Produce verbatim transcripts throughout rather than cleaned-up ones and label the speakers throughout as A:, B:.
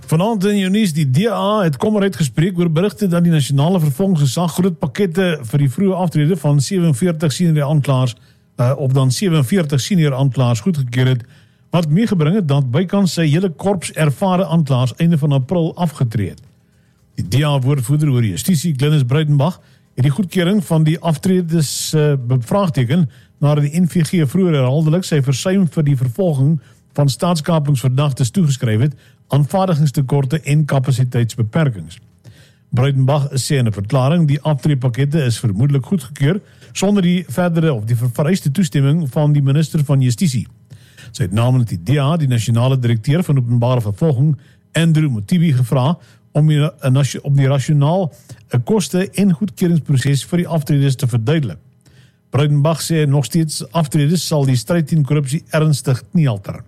A: Vanaand in jou nuus, die D A het kommer uitgespreek oor berigte dat die nasionale vervolgingsgesag groot pakkette vir die vroeë aftrede van sewenveertig senior aanklaers uh, of dan sewenveertig senior aanklaers goedgekeur het, wat meegebring het dat bykans sy hele korps ervare aanklaers einde van April afgetree het. Die D A-woordvoerder oor justisie, Glynis Breitenbach, het die goedkeuring van die aftredes uh, bevraagteken nadat die N V G vroeër herhaaldelik sy versuim vir die vervolging van staatskapingsverdagtes toegeskryf het aan vaardigingstekorte en kapasiteitsbeperkings. Breitenbach sê in 'n verklaring die aftreepakkette is vermoedelik goedgekeur sonder die verdere of die vereiste toestemming van die minister van Justisie. Sy het namens die D A, die nasionale direkteur van openbare vervolging, Andrew Mothibi, gevra om die, om die rasionaal koste en goedkeuringsproses vir die aftredes te verduidelik. Breitenbach sê nog steeds aftredes sal die stryd teen korrupsie ernstig knielter.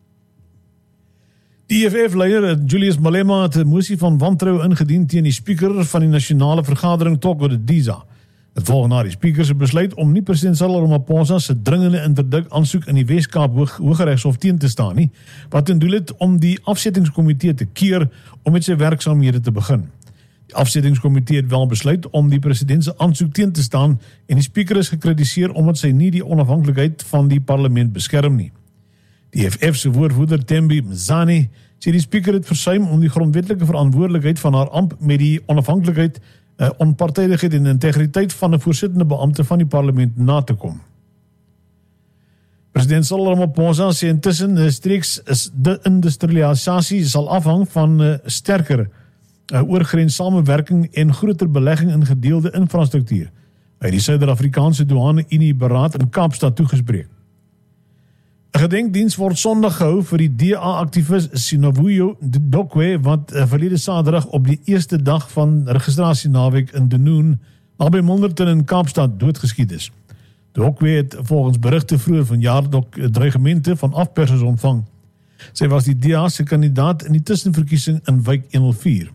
A: Die E F F-leier Julius Malema het 'n mosie van wantrou ingedien teen die speaker van die nasionale vergadering Thoko Didiza. Dit volg na die speaker se besluit om nie president Cyril Ramaphosa se dringende interdik aansoek in die Wes-Kaap Hoog, Hooggeregshof teen te staan nie, wat ten doel het om die afsettingskomitee te keer om met sy werksaamhede te begin. Die afsettingskomitee het wel besluit om die president se aansoek teen te staan en die speaker is gekritiseer omdat sy nie die onafhanklikheid van die parlement beskerm nie. Die E F F se woordvoerder Thembi Mzani sê die speaker het versuim om die grondwetlike verantwoordelikheid van haar amp met die onafhanklikheid, uh, onpartydigheid en integriteit van 'n voorsittende beampte van die parlement na te kom. President Cyril Ramaphosa sê intussen streeks is de industrialisasie sal afhang van uh, sterker uh, oorgrens samewerking en groter belegging in gedeelde infrastruktuur. Hy het die Suid-Afrikaanse douane-unie beraad in Kaapstad toegespreek. 'n Gedenkdiens word Sondag gehou vir die D A-aktivis Sinovuyo Dokwe wat uh, verlede Saterdag op die eerste dag van registrasienaweek in Dunoon naby Milnerton in Kaapstad doodgeskiet is. Dokwe het volgens berigte vroeër vanjaar ook dreigemente van afpersers ontvang. Sy was die D A se kandidaat in die tussenverkiesing in Wijk honderdvier.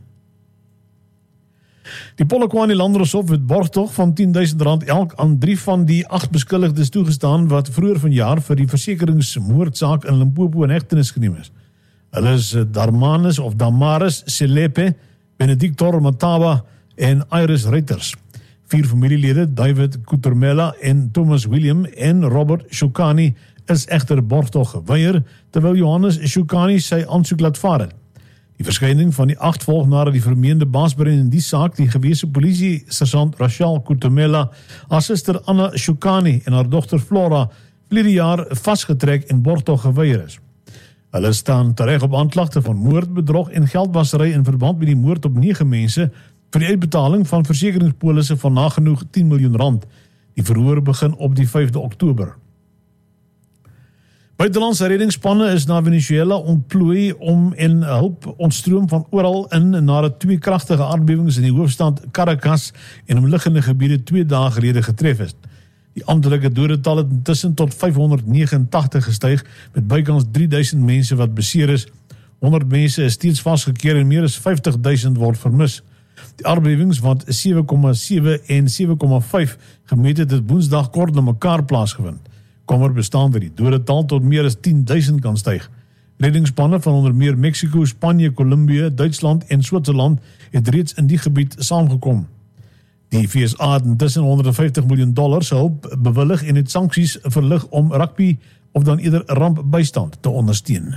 A: Die Polokwane Landdroshof het borgtog van tien duisend rand elk aan drie van die agt beskuldigdes toegestaan wat vroeër vanjaar vir die versekeringsmoordsaak in Limpopo in hegtenis geneem is. Hulle is Darmanus of Damaris Selepe, Benedictor Mataba en Iris Reuters. Vier familielede, David Kutermela en Thomas William en Robert Shukani, is egter borgtog geweier, terwyl Johannes Shukani sy aansoek laat vaar het. Die verskyning van die agt volg nadat die vermeende baasbrein in die saak, die gewese polisie sergeant Rachel Kutemela, haar suster Anna Shukani en haar dogter Flora verlede jaar vasgetrek en borgtog geweier is. Hulle staan tereg op aanklagte van moord, bedrog en geldwasery in verband met die moord op nege mense vir die uitbetaling van versekeringspolisse van nagenoeg tien miljoen rand. Die verhoor begin op die vyfde Oktober. Buitelandse reddingsspanne is na Venezuela ontplooi om en hulp ontstroom van oral in nadat twee kragtige aardbewings in die hoofstad Caracas en omliggende gebiede twee dae gelede getref is. Die amptelike dodetal het intussen tot vyfhonderdnegenentagtig gestyg met bykans drie duisend mense wat beseer is. honderd mense is steeds vasgekeer en meer as vyftig duisend word vermis. Die aardbewings wat sewe komma sewe en sewe komma vyf gemeet het, het Woensdag kort na mekaar plaasgevind. Kommer bestaan dat die dodetal tot meer as tien duisend kan styg. Reddingsspanne van onder meer Mexico, Spanje, Colombia, Duitsland en Switserland het reeds in die gebied saamgekom. Die V S A het intussen honderdvyftig miljoen dollar se hulp bewillig en het sanksies verlig om rugby of dan eerder rampbystand te ondersteun.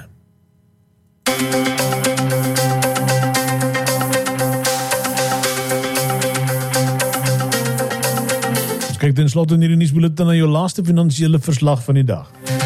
A: Kyk ten slotte in hierdie nuusbulletin na jou laaste finansiële verslag van die dag.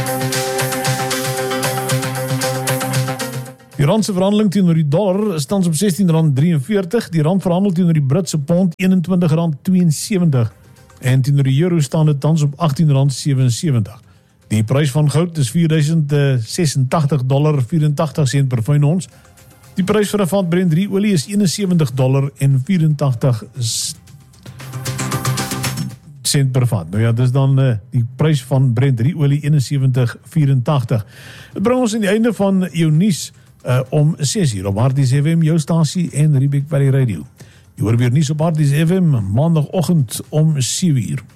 A: Die rand se verhandeling teenoor die dollar is tans op sestien rand drieënveertig, die rand verhandel teenoor die Britse pond eenentwintig rand tweeënsewentig en teenoor die euro staan dit tans op agttien rand sewensewentig. Die prys van goud is vier duisend sesentagtig dollar vyerentagtig sent per fyn ons. Die prys vir 'n vat Brent olie is eenensewentig dollar en vyerentagtig sent per vat. Nou ja, dis dan uh, die prys van Brent olie eenensewentig vyerentagtig. Dit bring ons aan die einde van jou nuus uh, om ses uur op Harties F M, jou stasie en Riebeek Valley Radio. Jy hoor weer nuus op Harties F M maandagoggend om sewe uur.